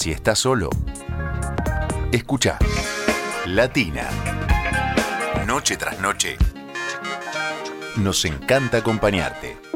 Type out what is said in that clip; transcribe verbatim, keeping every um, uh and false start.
si estás solo, escucha Latina. Noche tras noche, nos encanta acompañarte.